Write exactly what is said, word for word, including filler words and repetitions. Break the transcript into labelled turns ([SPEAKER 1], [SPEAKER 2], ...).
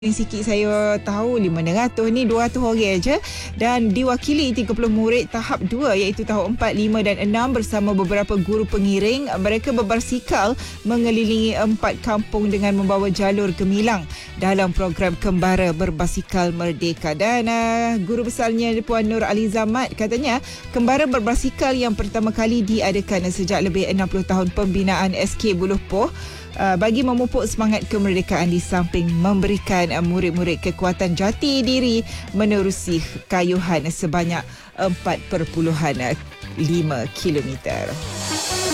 [SPEAKER 1] Paling sikit saya tahu lima ratus ni dua ratus orang aja, dan diwakili tiga puluh murid tahap dua iaitu tahap empat, lima dan enam bersama beberapa guru pengiring. Mereka berbasikal mengelilingi empat kampung dengan membawa jalur gemilang dalam program Kembara Berbasikal Merdeka. Dan uh, guru besarnya Puan Nur Aliza Mat katanya Kembara Berbasikal yang pertama kali diadakan sejak lebih enam puluh tahun pembinaan S K Buluh Poh Uh, bagi memupuk semangat kemerdekaan di samping memberikan uh, murid-murid kekuatan jati diri menerusi kayuhan sebanyak empat perpuluhan lima kilometer.